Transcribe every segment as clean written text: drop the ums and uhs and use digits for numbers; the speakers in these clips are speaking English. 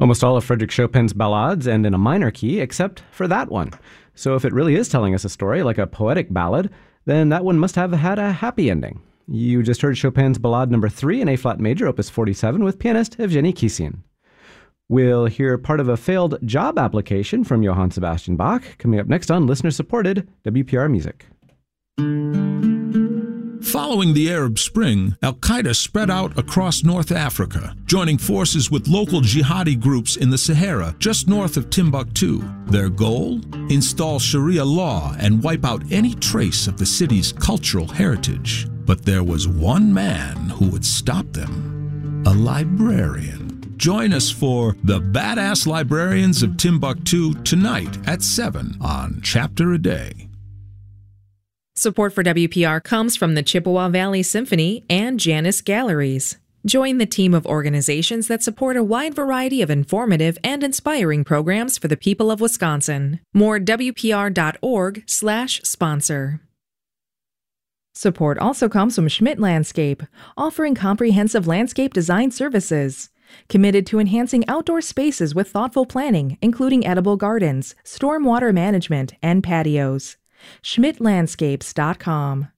Almost all of Frédéric Chopin's ballades end in a minor key, except for that one. So if it really is telling us a story, like a poetic ballad, then that one must have had a happy ending. You just heard Chopin's Ballade No. 3 in A-flat major, opus 47, with pianist Evgeny Kissin. We'll hear part of a failed job application from Johann Sebastian Bach, coming up next on listener-supported WPR Music. Following the Arab Spring, al-Qaeda spread out across North Africa, joining forces with local jihadi groups in the Sahara just north of Timbuktu. Their goal? Install Sharia law and wipe out any trace of the city's cultural heritage. But there was one man who would stop them: a librarian. Join us for The Badass Librarians of Timbuktu tonight at 7 on Chapter a Day. Support for WPR comes from the Chippewa Valley Symphony and Janus Galleries. Join the team of organizations that support a wide variety of informative and inspiring programs for the people of Wisconsin. More at WPR.org/sponsor. Support also comes from Schmidt Landscape, offering comprehensive landscape design services. Committed to enhancing outdoor spaces with thoughtful planning, including edible gardens, stormwater management, and patios. SchmidtLandscapes.com.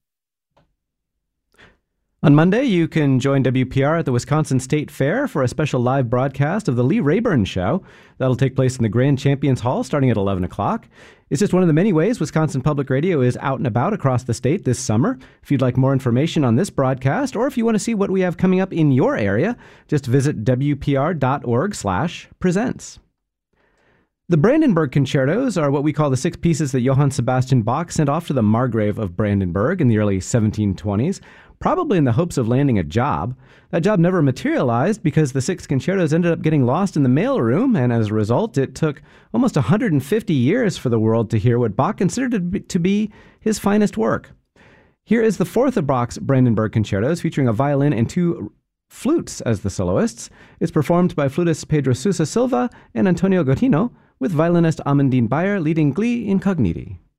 On Monday, you can join WPR at the Wisconsin State Fair for a special live broadcast of the Lee Rayburn Show. That'll take place in the Grand Champions Hall starting at 11 o'clock. It's just one of the many ways Wisconsin Public Radio is out and about across the state this summer. If you'd like more information on this broadcast, or if you want to see what we have coming up in your area, just visit WPR.org/presents. The Brandenburg Concertos are what we call the 6 pieces that Johann Sebastian Bach sent off to the Margrave of Brandenburg in the early 1720s, probably in the hopes of landing a job. That job never materialized because the 6 concertos ended up getting lost in the mailroom, and as a result, it took almost 150 years for the world to hear what Bach considered to be his finest work. Here is the 4th of Bach's Brandenburg Concertos, featuring a violin and 2 flutes as the soloists. It's performed by flutists Pedro Sousa Silva and Antonio Gotino, with violinist Amandine Bayer leading Gli Incogniti.